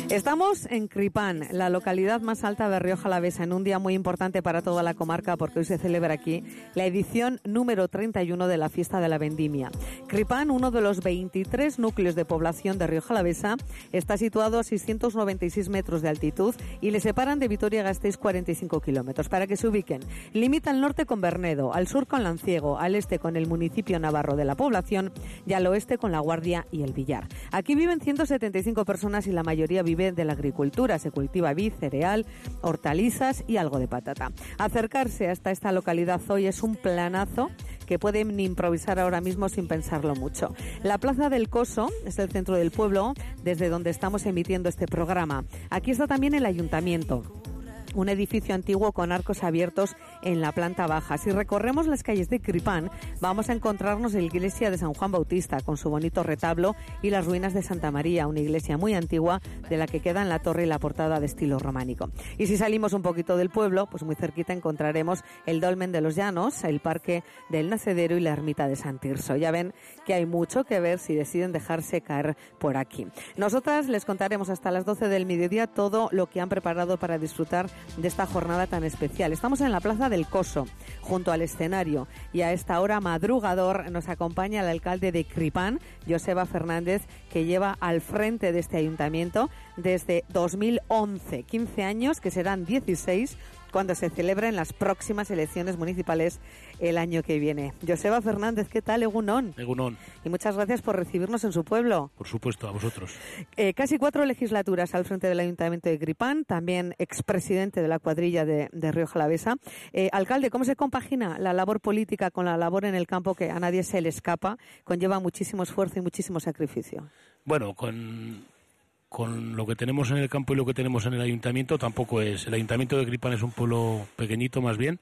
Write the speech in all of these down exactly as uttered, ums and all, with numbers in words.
Estamos en Cripán, la localidad más alta de Rioja Alavesa, en un día muy importante para toda la comarca porque hoy se celebra aquí la edición número treinta y uno de la Fiesta de la Vendimia. Cripán, uno de los veintitrés núcleos de población de Rioja Alavesa, está situado a seiscientos noventa y seis metros de altitud y le separan de Vitoria-Gasteiz cuarenta y cinco kilómetros. Para que se ubiquen, limita al norte con Bernedo, al sur con Lanciego, al este con el municipio navarro de la población y al oeste con La Guardia y el Villar. Aquí viven ciento setenta y cinco personas y la mayoría vive de la agricultura. Se cultiva vid, cereal, hortalizas y algo de patata. Acercarse hasta esta localidad hoy es un planazo que pueden improvisar ahora mismo sin pensarlo mucho. La Plaza del Coso es el centro del pueblo desde donde estamos emitiendo este programa. Aquí está también el ayuntamiento, un edificio antiguo con arcos abiertos en la planta baja. Si recorremos las calles de Cripán, vamos a encontrarnos la iglesia de San Juan Bautista, con su bonito retablo, y las ruinas de Santa María, una iglesia muy antigua de la que quedan la torre y la portada de estilo románico. Y si salimos un poquito del pueblo, pues muy cerquita encontraremos el Dolmen de los Llanos, el Parque del Nacedero y la Ermita de San Tirso. Ya ven que hay mucho que ver si deciden dejarse caer por aquí. Nosotras les contaremos hasta las doce del mediodía todo lo que han preparado para disfrutar de esta jornada tan especial. Estamos en la Plaza del Coso, junto al escenario, y a esta hora madrugador nos acompaña el alcalde de Cripán, Joseba Fernández, que lleva al frente de este ayuntamiento desde dos mil once, quince años, que serán dieciséis cuando se celebren las próximas elecciones municipales el año que viene. Joseba Fernández, ¿qué tal? Egunon. Egunon. Y muchas gracias por recibirnos en su pueblo. Por supuesto, a vosotros. Eh, casi cuatro legislaturas al frente del Ayuntamiento de Cripán, también expresidente de la cuadrilla de, de Rioja Alavesa. Eh, alcalde, ¿cómo se compagina la labor política con la labor en el campo que a nadie se le escapa? Conlleva muchísimo esfuerzo y muchísimo sacrificio. Bueno, con... Con lo que tenemos en el campo y lo que tenemos en el ayuntamiento tampoco es. El ayuntamiento de Cripán es un pueblo pequeñito más bien,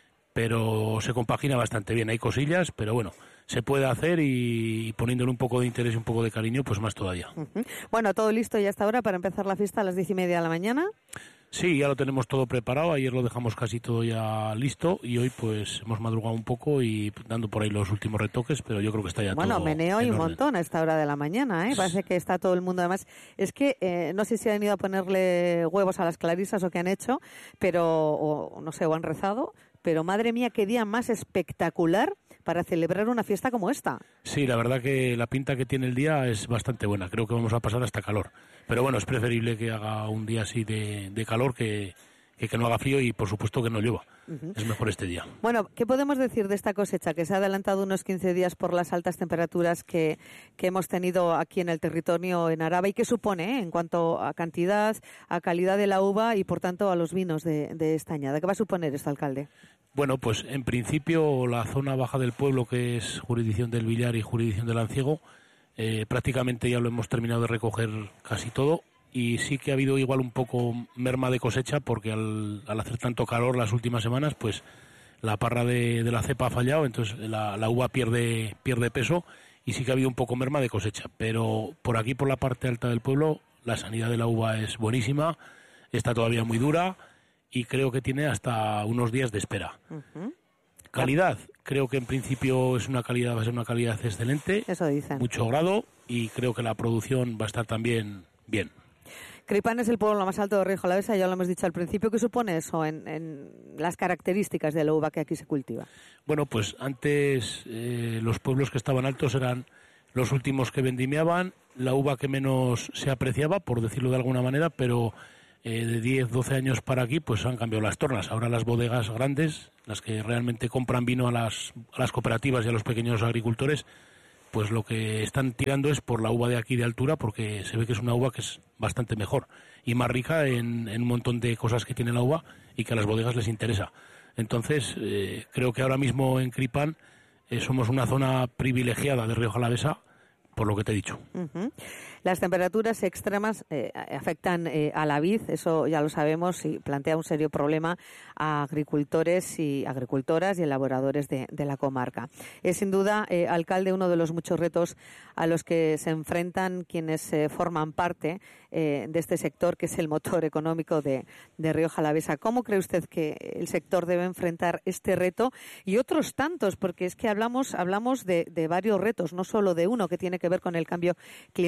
pero se compagina bastante bien. Hay cosillas, pero bueno, se puede hacer y poniéndole un poco de interés y un poco de cariño, pues más todavía. Uh-huh. Bueno, todo listo ya hasta ahora para empezar la fiesta a las diez y media de la mañana. Sí, ya lo tenemos todo preparado. Ayer lo dejamos casi todo ya listo y hoy pues hemos madrugado un poco y dando por ahí los últimos retoques, pero yo creo que está ya bueno, todo. Bueno, meneo y un orden. montón a esta hora de la mañana, ¿eh? Parece que está todo el mundo. Además, es que eh, no sé si han ido a ponerle huevos a las clarisas o qué han hecho, pero, o no sé, o han rezado, pero madre mía, qué día más espectacular para celebrar una fiesta como esta. Sí, la verdad que la pinta que tiene el día es bastante buena. Creo que vamos a pasar hasta calor. Pero bueno, es preferible que haga un día así de, de calor que, que que no haga frío y por supuesto que no llueva. Uh-huh. Es mejor este día. Bueno, ¿qué podemos decir de esta cosecha que se ha adelantado unos quince días por las altas temperaturas que, que hemos tenido aquí en el territorio en Araba y qué supone eh, en cuanto a cantidad, a calidad de la uva y por tanto a los vinos de, de esta añada? ¿Qué va a suponer esto, alcalde? Bueno, pues en principio la zona baja del pueblo, que es jurisdicción del Villar y jurisdicción del Lanciego, eh, prácticamente ya lo hemos terminado de recoger casi todo y sí que ha habido igual un poco merma de cosecha porque al, al hacer tanto calor las últimas semanas, pues la parra de, de la cepa ha fallado, entonces la, la uva pierde, pierde peso y sí que ha habido un poco merma de cosecha, pero por aquí, por la parte alta del pueblo, la sanidad de la uva es buenísima, está todavía muy dura y creo que tiene hasta unos días de espera. Uh-huh. Calidad, creo que en principio es una calidad, va a ser una calidad excelente. Eso dicen. Mucho grado y creo que la producción va a estar también bien. Cripán es el pueblo más alto de Rioja Alavesa, ya lo hemos dicho al principio. ¿Qué supone eso en, en las características de la uva que aquí se cultiva? Bueno, pues antes eh, los pueblos que estaban altos eran los últimos que vendimiaban, la uva que menos se apreciaba, por decirlo de alguna manera, pero Eh, de diez, doce años para aquí, pues han cambiado las tornas. Ahora las bodegas grandes, las que realmente compran vino a las, a las cooperativas y a los pequeños agricultores, pues lo que están tirando es por la uva de aquí de altura, porque se ve que es una uva que es bastante mejor y más rica en, en un montón de cosas que tiene la uva y que a las bodegas les interesa. Entonces, eh, creo que ahora mismo en Cripán eh, somos una zona privilegiada de Rioja Alavesa, por lo que te he dicho. Uh-huh. Las temperaturas extremas eh, afectan eh, a la vid, eso ya lo sabemos, y plantea un serio problema a agricultores y agricultoras y elaboradores de, de la comarca. Es sin duda, eh, alcalde, uno de los muchos retos a los que se enfrentan quienes eh, forman parte eh, de este sector, que es el motor económico de, de Rioja Alavesa. ¿Cómo cree usted que el sector debe enfrentar este reto y otros tantos? Porque es que hablamos, hablamos de, de varios retos, no solo de uno que tiene que ver con el cambio climático,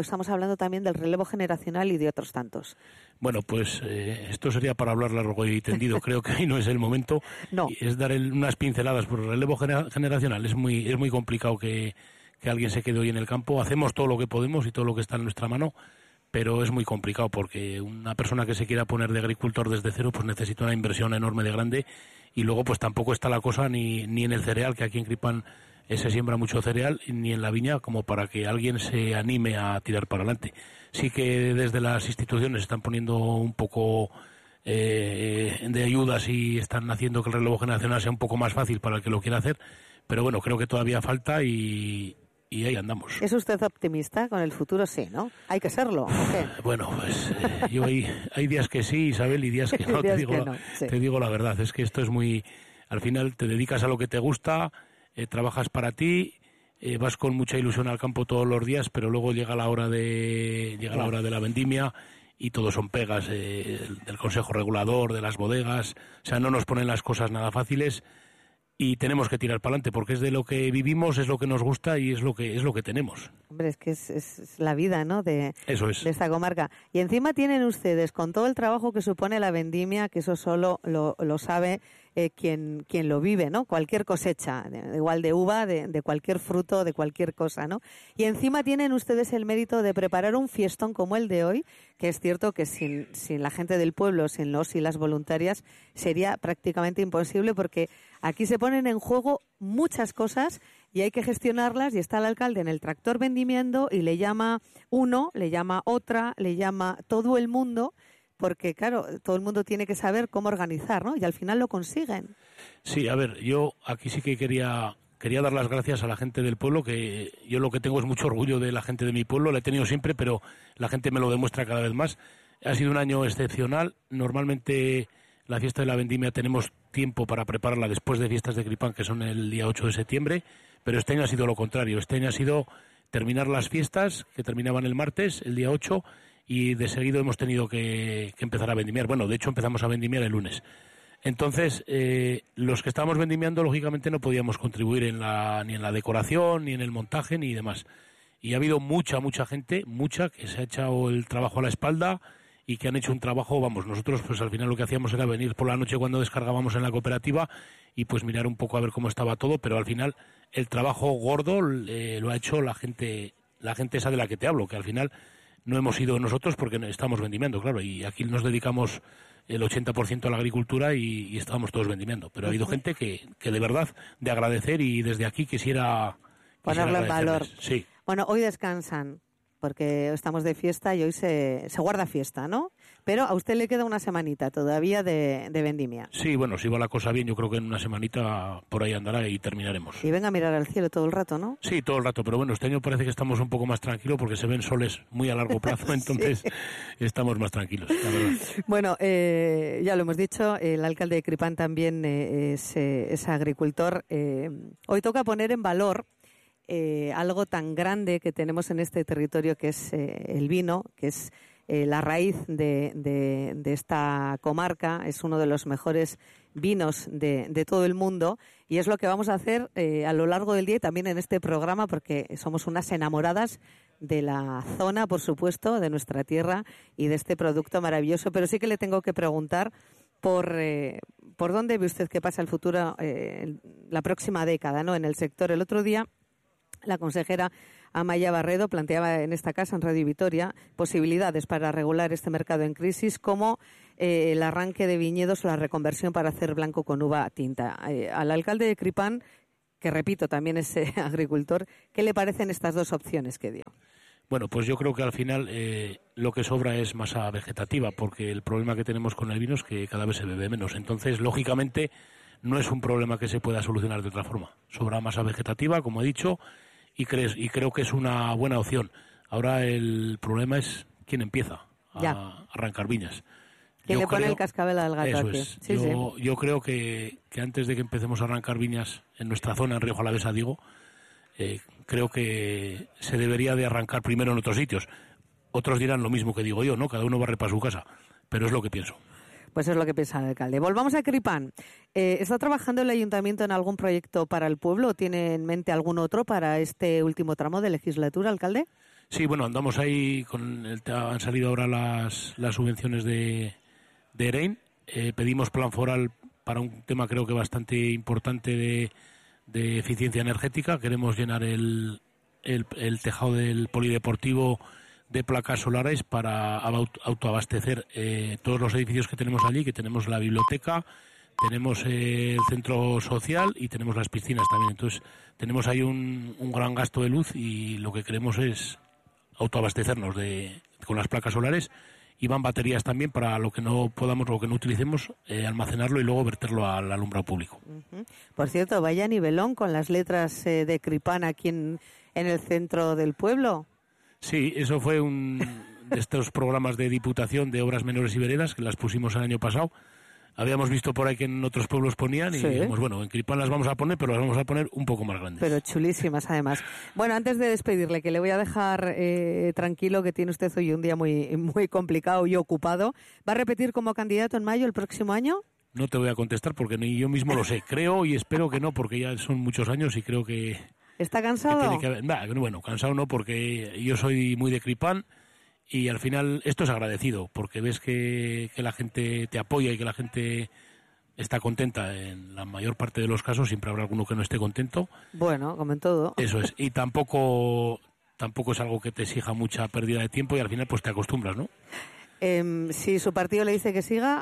estamos hablando también del relevo generacional y de otros tantos. Bueno, pues eh, esto sería para hablar largo y tendido. Creo que ahí no es el momento. No. Es dar el, unas pinceladas por el relevo gener- generacional. Es muy es muy complicado que, que alguien se quede hoy en el campo. Hacemos todo lo que podemos y todo lo que está en nuestra mano, pero es muy complicado porque una persona que se quiera poner de agricultor desde cero pues necesita una inversión enorme de grande, y luego pues tampoco está la cosa ni, ni en el cereal, que aquí en Cripán eh, se siembra mucho cereal, ni en la viña, como para que alguien se anime a tirar para adelante. Sí que desde las instituciones están poniendo un poco eh, de ayudas y están haciendo que el relevo generacional sea un poco más fácil para el que lo quiera hacer, pero bueno, creo que todavía falta y, y ahí andamos. ¿Es usted optimista con el futuro? Sí, ¿no? Hay que serlo, ¿o qué? Bueno, pues eh, yo hay, hay días que sí, Isabel, y días que no, días te, digo, que no, sí. te digo la verdad, es que esto es muy... Al final te dedicas a lo que te gusta, eh, trabajas para ti, eh, vas con mucha ilusión al campo todos los días, pero luego llega la hora de llega la hora de la vendimia y todo son pegas eh, del Consejo Regulador, de las bodegas, o sea, no nos ponen las cosas nada fáciles y tenemos que tirar para adelante porque es de lo que vivimos, es lo que nos gusta y es lo que es lo que tenemos. Hombre, es que es, es la vida, ¿no?, de, eso es. de esta comarca. Y encima tienen ustedes, con todo el trabajo que supone la vendimia, que eso solo lo, lo sabe eh, quien, quien lo vive, ¿no? Cualquier cosecha, de, igual de uva, de, de cualquier fruto, de cualquier cosa, ¿no? Y encima tienen ustedes el mérito de preparar un fiestón como el de hoy, que es cierto que sin, sin la gente del pueblo, sin los y las voluntarias, sería prácticamente imposible, porque aquí se ponen en juego muchas cosas y hay que gestionarlas, y está el alcalde en el tractor vendimiando y le llama uno, le llama otra, le llama todo el mundo, porque claro, todo el mundo tiene que saber cómo organizar, ¿no? Y al final lo consiguen. Sí, a ver, yo aquí sí que quería quería dar las gracias a la gente del pueblo, que yo lo que tengo es mucho orgullo de la gente de mi pueblo, la he tenido siempre, pero la gente me lo demuestra cada vez más. Ha sido un año excepcional. Normalmente la fiesta de la vendimia tenemos tiempo para prepararla después de fiestas de Cripán, que son el día ocho de septiembre, pero este año ha sido lo contrario. Este año ha sido terminar las fiestas, que terminaban el martes, el día ocho, y de seguido hemos tenido que, que empezar a vendimiar. Bueno, de hecho empezamos a vendimiar el lunes. Entonces, eh, los que estábamos vendimiando, lógicamente no podíamos contribuir en la, ni en la decoración, ni en el montaje, ni demás. Y ha habido mucha, mucha gente, mucha, que se ha echado el trabajo a la espalda y que han hecho un trabajo, vamos, nosotros pues al final lo que hacíamos era venir por la noche cuando descargábamos en la cooperativa y pues mirar un poco a ver cómo estaba todo, pero al final el trabajo gordo eh, lo ha hecho la gente, la gente esa de la que te hablo, que al final no hemos ido nosotros porque estamos vendimiando, claro, y aquí nos dedicamos el ochenta por ciento a la agricultura y, y estábamos todos vendimiendo, pero ha habido gente que, que de verdad, de agradecer, y desde aquí quisiera, quisiera ponerlo en valor. Sí. Bueno, hoy descansan porque estamos de fiesta y hoy se, se guarda fiesta, ¿no? Pero a usted le queda una semanita todavía de, de vendimia. Sí, bueno, si va la cosa bien, yo creo que en una semanita por ahí andará y terminaremos. Y venga a mirar al cielo todo el rato, ¿no? Sí, todo el rato, pero bueno, este año parece que estamos un poco más tranquilos porque se ven soles muy a largo plazo, entonces sí, estamos más tranquilos, la verdad. Bueno, eh, ya lo hemos dicho, el alcalde de Cripán también eh, es, eh, es agricultor. Eh, hoy toca poner en valor Eh, algo tan grande que tenemos en este territorio, que es eh, el vino, que es eh, la raíz de, de, de esta comarca, es uno de los mejores vinos de, de todo el mundo, y es lo que vamos a hacer eh, a lo largo del día y también en este programa, porque somos unas enamoradas de la zona, por supuesto, de nuestra tierra y de este producto maravilloso. Pero sí que le tengo que preguntar por eh, por dónde ve usted que pasa el futuro, eh, la próxima década, ¿no?, en el sector. El otro día la consejera Amaya Barredo planteaba en esta casa, en Radio Vitoria, posibilidades para regular este mercado en crisis, como eh, el arranque de viñedos o la reconversión para hacer blanco con uva tinta. Eh, al alcalde de Cripán, que repito, también es eh, agricultor, ¿qué le parecen estas dos opciones que dio? Bueno, pues yo creo que al final eh, lo que sobra es masa vegetativa, porque el problema que tenemos con el vino es que cada vez se bebe menos. Entonces, lógicamente, no es un problema que se pueda solucionar de otra forma. Sobra masa vegetativa, como he dicho, y, crees, y creo que es una buena opción. Ahora el problema es quién empieza a ya. arrancar viñas. ¿Quién yo le pone creo, el cascabel al gato? Eso aquí? es. Sí, yo, sí. yo creo que, que antes de que empecemos a arrancar viñas en nuestra zona, en Rioja Alavesa, digo, eh, creo que se debería de arrancar primero en otros sitios. Otros dirán lo mismo que digo yo, ¿no? Cada uno barre para su casa, pero es lo que pienso. Pues es lo que piensa el alcalde. Volvamos a Cripán. Eh, ¿Está trabajando el ayuntamiento en algún proyecto para el pueblo o tiene en mente algún otro para este último tramo de legislatura, alcalde? Sí, bueno, andamos ahí, con el, han salido ahora las, las subvenciones de, de EREIN. Eh, pedimos plan foral para un tema creo que bastante importante de, de eficiencia energética. Queremos llenar el, el, el tejado del polideportivo de placas solares para autoabastecer eh, todos los edificios que tenemos allí, que tenemos la biblioteca, tenemos eh, el centro social y tenemos las piscinas también. Entonces tenemos ahí un, un gran gasto de luz y lo que queremos es autoabastecernos de, con las placas solares, y van baterías también para lo que no podamos, lo que no utilicemos, eh, almacenarlo y luego verterlo al alumbrado público. Uh-huh. Por cierto, vaya nivelón con las letras eh, de Cripán aquí en, en el centro del pueblo. Sí, eso fue un de estos programas de Diputación de Obras Menores y Veredas que las pusimos el año pasado. Habíamos visto por ahí que en otros pueblos ponían y sí. dijimos, bueno, en Cripán las vamos a poner, pero las vamos a poner un poco más grandes. Pero chulísimas, además. Bueno, antes de despedirle, que le voy a dejar eh, tranquilo, que tiene usted hoy un día muy, muy complicado y ocupado. ¿Va a repetir como candidato en mayo el próximo año? No te voy a contestar porque ni yo mismo lo sé. Creo y espero que no, porque ya son muchos años y creo que... ¿Está cansado? Que tiene que haber, nah, bueno, cansado no, porque yo soy muy de Cripán. Y al final esto es agradecido, porque ves que, que la gente te apoya y que la gente está contenta. En la mayor parte de los casos siempre habrá alguno que no esté contento. Bueno, como en todo. Eso es. Y tampoco tampoco es algo que te exija mucha pérdida de tiempo y al final pues te acostumbras, ¿no? Eh, si su partido le dice que siga...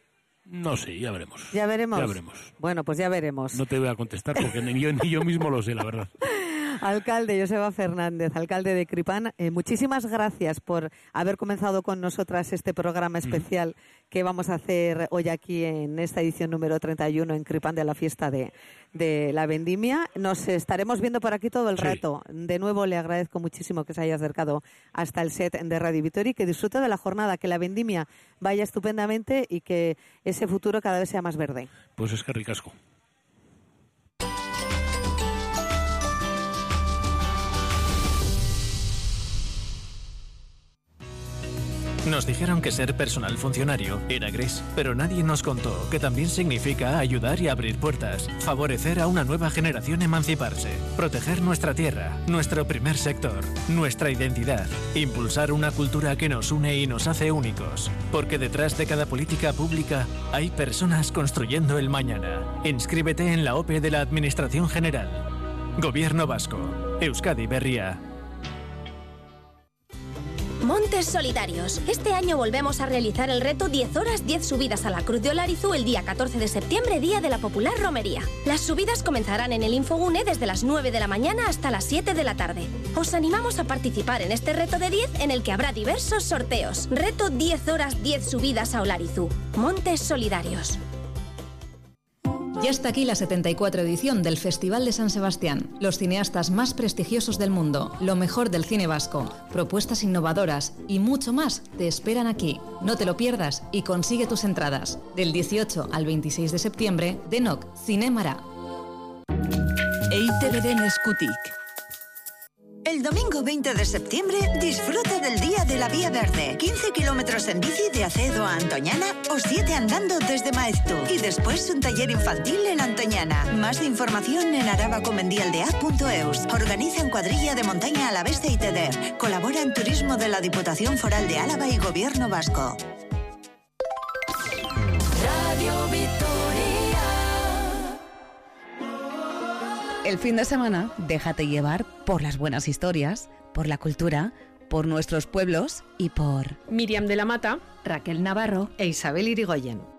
No sé, ya veremos. ¿Ya veremos? Ya veremos. Bueno, pues ya veremos. No te voy a contestar porque ni yo, ni yo mismo lo sé, la verdad. Alcalde Joseba Fernández, alcalde de Cripán, eh, muchísimas gracias por haber comenzado con nosotras este programa especial mm. que vamos a hacer hoy aquí en esta edición número treinta y uno en Cripán de la fiesta de, de la vendimia. Nos estaremos viendo por aquí todo el sí. rato. De nuevo le agradezco muchísimo que se haya acercado hasta el set de Radio Vitoria y que disfrute de la jornada, que la vendimia vaya estupendamente y que ese futuro cada vez sea más verde. Pues es que ricasco. Nos dijeron que ser personal funcionario era gris, pero nadie nos contó que también significa ayudar y abrir puertas, favorecer a una nueva generación emanciparse, proteger nuestra tierra, nuestro primer sector, nuestra identidad, impulsar una cultura que nos une y nos hace únicos, porque detrás de cada política pública hay personas construyendo el mañana. Inscríbete en la O P E de la Administración General. Gobierno Vasco. Euskadi Berria. Montes Solidarios. Este año volvemos a realizar el reto diez horas, diez subidas a la Cruz de Olarizu el día catorce de septiembre, día de la popular romería. Las subidas comenzarán en el Infogune desde las nueve de la mañana hasta las siete de la tarde. Os animamos a participar en este reto de diez en el que habrá diversos sorteos. Reto diez horas, diez subidas a Olarizu. Montes Solidarios. Ya está aquí la setenta y cuatro edición del Festival de San Sebastián. Los cineastas más prestigiosos del mundo, lo mejor del cine vasco, propuestas innovadoras y mucho más te esperan aquí. No te lo pierdas y consigue tus entradas. Del dieciocho al veintiséis de septiembre, Denok Cinemara. E I Te Beren eskutik. El domingo veinte de septiembre disfruta del Día de la Vía Verde. quince kilómetros en bici de Acedo a Antoñana o siete andando desde Maeztu. Y después un taller infantil en Antoñana. Más información en arabacomendialdea punto eus. Organiza en Cuadrilla de Montaña Alavesa y Teder. Colabora en Turismo de la Diputación Foral de Álava y Gobierno Vasco. Radio Vitoria. El fin de semana, déjate llevar por las buenas historias, por la cultura, por nuestros pueblos y por Miriam de la Mata, Raquel Navarro e Isabel Irigoyen.